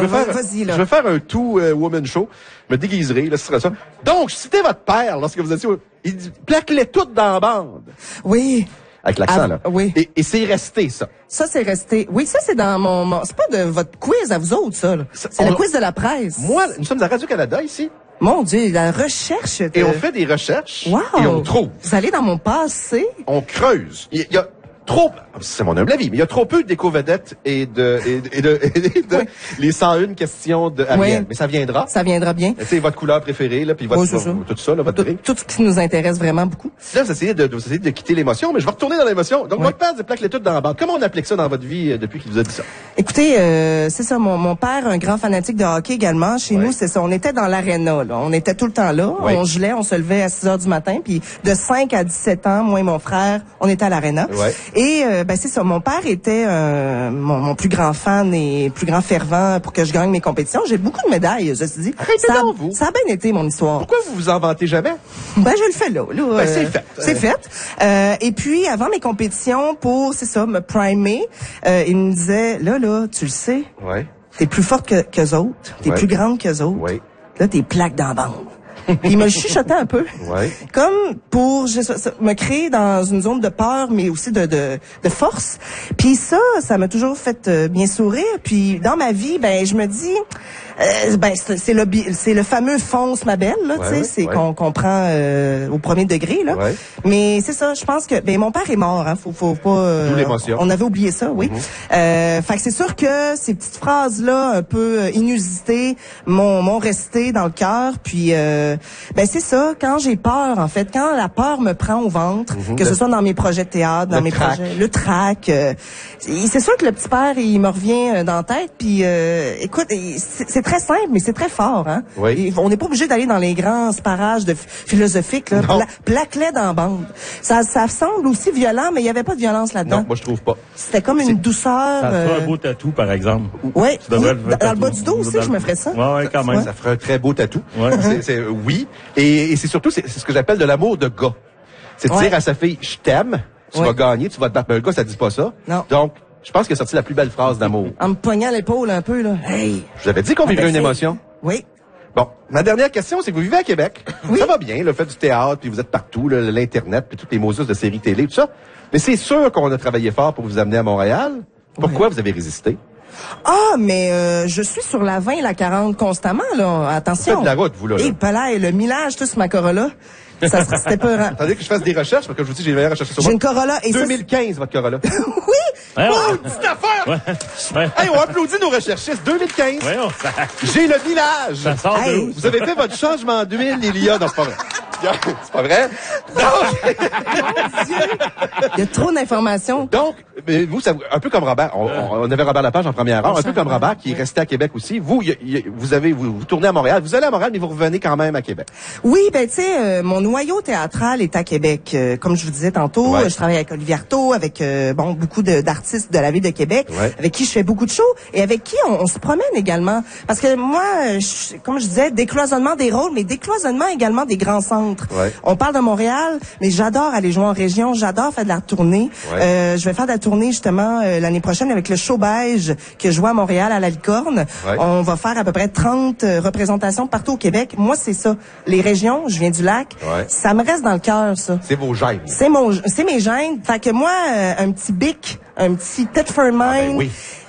Je vais faire un two-woman show. Je me déguiserai, là, ce sera ça. Donc, c'était votre père lorsque vous étiez... Il dit, plaque-les toutes dans la bande. Oui. Avec l'accent, là. Oui. Et c'est resté, ça. Ça, c'est resté. Oui, ça, c'est dans mon... C'est pas de votre quiz à vous autres, ça, là. C'est le quiz de la presse. Moi, nous sommes à Radio-Canada, ici. Mon Dieu, la recherche. Et on fait des recherches. Wow. Et on trouve. Vous allez dans mon passé. On creuse. Il y a trop, c'est mon humble avis, mais il y a trop peu d'éco-vedettes et de Oui. les 101 questions de Ariel. Oui. Mais ça viendra. Ça viendra bien. C'est votre couleur préférée, là, puis votre, tout ça, là, votre drink. Tout ce qui nous intéresse vraiment beaucoup. Là, vous essayez de quitter l'émotion, mais je vais retourner dans l'émotion. Donc, votre père plaque les toutes dans la bande. Comment on applique ça dans votre vie depuis qu'il vous a dit ça? Écoutez, c'est ça, mon père, un grand fanatique de hockey également. Chez nous, c'est ça. On était dans l'aréna, là. On était tout le temps là. On gelait, on se levait à 6 heures du matin. Puis de 5 à 17 ans, moi et mon frère, on était à l'aréna. Et, c'est ça. Mon père était mon plus grand fan et plus grand fervent pour que je gagne mes compétitions. J'ai beaucoup de médailles, je me suis dit. Ça a bien été, mon histoire. Pourquoi vous vous en vantez jamais? Je le fais là. C'est fait. C'est fait. Et puis, avant mes compétitions, pour, c'est ça, me primer, il me disait, là, tu le sais. T'es plus forte qu'eux autres. T'es plus grande qu'eux autres. Là, t'es plaque dans la bande. Puis il me chuchotait un peu. Comme pour me créer dans une zone de peur, mais aussi de force. Puis ça m'a toujours fait bien sourire. Puis dans ma vie, je me dis, c'est le fameux fonce ma belle, là, tu sais, c'est qu'on prend au premier degré, là. Mais c'est ça, je pense que mon père est mort, hein, faut pas. D'où l'émotion. On avait oublié ça, oui. Fait que c'est sûr que ces petites phrases là, un peu inusitées, m'ont resté dans le cœur. Puis c'est ça, quand j'ai peur, en fait, quand la peur me prend au ventre, que ce soit dans mes projets de théâtre, dans mes projets, le trac, c'est sûr que le petit père, il me revient dans la tête. Puis écoute, c'est très simple, mais c'est très fort, hein. On n'est pas obligé d'aller dans les grands parages philosophiques, là. Plaque-les dans la bande. Ça semble aussi violent, mais il y avait pas de violence là-dedans. Non, moi je trouve pas. C'était comme une douceur. Ça ferait un beau tatou, par exemple. Oui. Dans le bas du dos aussi, je me ferais ça. Ouais, quand même. Ça ferait un très beau tatou. Oui. Et c'est surtout, c'est ce que j'appelle de l'amour de gars. C'est de dire à sa fille, je t'aime, tu vas gagner, tu vas te battre. Mais le gars, ça dit pas ça. Non. Donc, je pense qu'il a sorti la plus belle phrase d'amour. En me poignant l'épaule un peu, là. Hey! Je vous avais dit qu'on vivrait une émotion. Oui. Bon, ma dernière question, c'est que vous vivez à Québec. Oui. Ça va bien, le fait du théâtre, puis vous êtes partout, l'Internet, puis toutes les mosus de séries télé, tout ça. Mais c'est sûr qu'on a travaillé fort pour vous amener à Montréal. Pourquoi vous avez résisté? Ah, mais je suis sur la 20 et la 40 constamment, là. Attention. Vous faites de la route, vous, là. Et palais, le millage, tout sur ma Corolla. C'était peurant. Attendez que je fasse des recherches, parce que je vous dis, j'ai recherché sur moi. J'ai une Corolla. Et 2015, votre Corolla. Oui! Oh, petite affaire! Hey, on applaudit nos recherchistes. 2015. J'ai le village. Ça sort de où, vous avez fait votre changement d'huile, il y a dans ce programme. C'est pas vrai? Donc... Mon Dieu! Il y a trop d'informations. Donc, vous, un peu comme Robert, on avait Robert Lapage en première heure, un peu comme Robert qui est resté à Québec aussi. Vous, vous tournez à Montréal, vous allez à Montréal, mais vous revenez quand même à Québec. Oui, tu sais, mon noyau théâtral est à Québec. Comme je vous disais tantôt, je travaille avec Olivier Artaud, avec beaucoup d'artistes de la ville de Québec, avec qui je fais beaucoup de shows et avec qui on se promène également. Parce que moi, comme je disais, décloisonnement des rôles, mais décloisonnement également des grands centres. On parle de Montréal, mais j'adore aller jouer en région, j'adore faire de la tournée. Je vais faire de la tournée justement l'année prochaine avec le Show Beige que je joue à Montréal à la Licorne. On va faire à peu près 30 représentations partout au Québec. Moi, c'est ça. Les régions, je viens du lac, ça me reste dans le cœur, ça. C'est vos gènes. C'est mes gènes. Fait que moi, un petit bic, un petit Tet for Mine,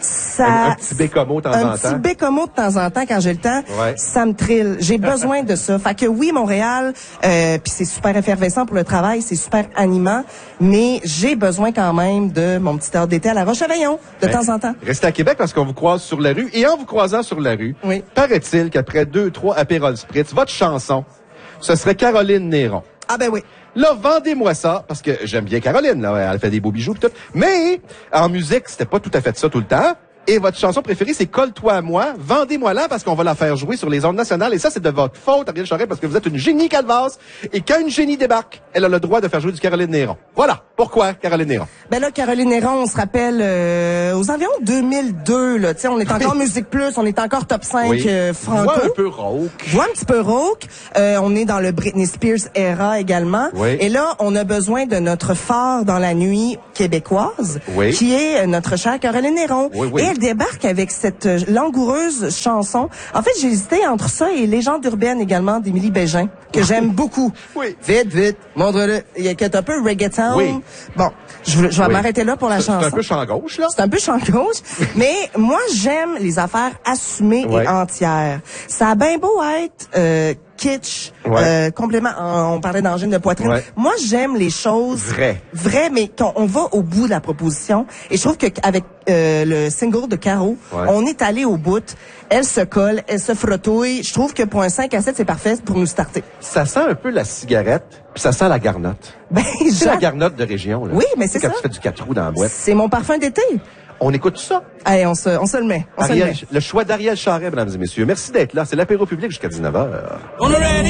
un petit bécomo de temps en temps. Un petit bécomo de temps en temps quand j'ai le temps, ça me trille. J'ai besoin de ça. Fait que oui, Montréal, puis c'est super effervescent pour le travail, c'est super animant, mais j'ai besoin quand même de mon petit heure d'été à la Roche-Aveillon, de temps en temps. Restez à Québec parce qu'on vous croise sur la rue. Et en vous croisant sur la rue, paraît-il qu'après 2-3 Aperol Spritz, votre chanson, ce serait Caroline Néron. Ah ben oui. Là, vendez-moi ça, parce que j'aime bien Caroline, là, elle fait des beaux bijoux pis tout. Mais, en musique, c'était pas tout à fait ça tout le temps. Et votre chanson préférée, c'est Colle-toi à moi. Vendez-moi-la parce qu'on va la faire jouer sur les ondes nationales. Et ça, c'est de votre faute, Ariel Charest, parce que vous êtes une génie calvasse. Et quand une génie débarque, elle a le droit de faire jouer du Caroline Néron. Voilà. Pourquoi Caroline Néron? Ben là, Caroline Néron, on se rappelle aux environs 2002, là. Tu sais, on est encore Musique Plus, on est encore top 5 franco. Voix un peu rauque. Voix un petit peu rauque. On est dans le Britney Spears era également. Et là, on a besoin de notre phare dans la nuit québécoise, qui est notre chère Caroline Néron. Et elle débarque avec cette langoureuse chanson. En fait, j'ai hésité entre ça et Légende urbaine également d'Émilie Bégin, que j'aime beaucoup. Oui. Vite, montre-le. Il y a un peu reggaeton. Oui. Bon, je vais m'arrêter là pour la chanson. C'est un peu chant gauche, là. C'est un peu chant gauche, mais moi, j'aime les affaires assumées et entières. Ça a bien beau être kitsch, complètement, on parlait d'angine de poitrine. Ouais. Moi, j'aime les choses vraies, mais quand on va au bout de la proposition. Et je trouve qu'avec le single de Caro, on est allé au bout. Elle se colle, elle se frottouille. Je trouve que pour un 5 à 7, c'est parfait pour nous starter. Ça sent un peu la cigarette, puis ça sent la garnotte. Ben, c'est la garnotte de région, là. Oui, mais c'est ça. Quand tu fais du 4 roues dans la boîte. C'est mon parfum d'été. On écoute ça? Allez, on se le met. Le choix d'Ariel Charret, mesdames et messieurs. Merci d'être là. C'est l'apéro public jusqu'à 19h.